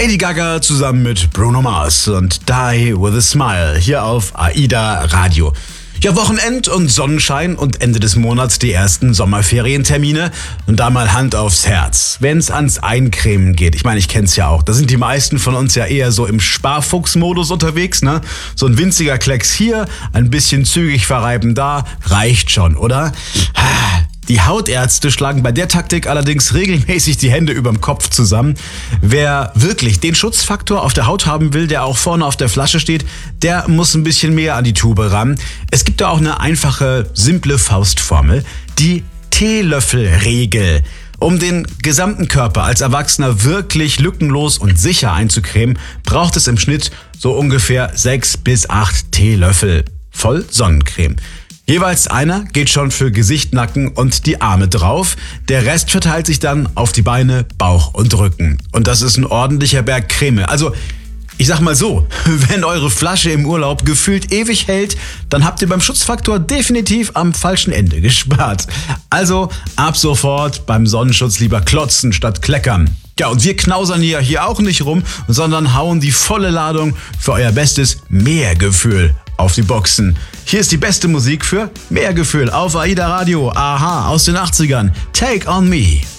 Lady Gaga zusammen mit Bruno Mars und Die With A Smile hier auf AIDA Radio. Ja, Wochenend und Sonnenschein und Ende des Monats die ersten Sommerferientermine. Und da mal Hand aufs Herz, wenn's ans Eincremen geht. Ich meine, ich kenn's ja auch. Da sind die meisten von uns ja eher so im Sparfuchs-Modus unterwegs, ne? So ein winziger Klecks hier, ein bisschen zügig verreiben da, reicht schon, oder? Die Hautärzte schlagen bei der Taktik allerdings regelmäßig die Hände überm Kopf zusammen. Wer wirklich den Schutzfaktor auf der Haut haben will, der auch vorne auf der Flasche steht, der muss ein bisschen mehr an die Tube ran. Es gibt da auch eine einfache, simple Faustformel, die Teelöffelregel. Um den gesamten Körper als Erwachsener wirklich lückenlos und sicher einzucremen, braucht es im Schnitt so ungefähr 6 bis 8 Teelöffel voll Sonnencreme. Jeweils einer geht schon für Gesicht, Nacken und die Arme drauf. Der Rest verteilt sich dann auf die Beine, Bauch und Rücken. Und das ist ein ordentlicher Berg Creme. Also, ich sag mal so, wenn eure Flasche im Urlaub gefühlt ewig hält, dann habt ihr beim Schutzfaktor definitiv am falschen Ende gespart. Also, ab sofort beim Sonnenschutz lieber klotzen statt kleckern. Ja, und wir knausern hier auch nicht rum, sondern hauen die volle Ladung für euer bestes Mehrgefühl auf die Boxen. Hier ist die beste Musik für Mehrgefühl auf AIDA Radio. Aha, aus den 80ern. Take on Me.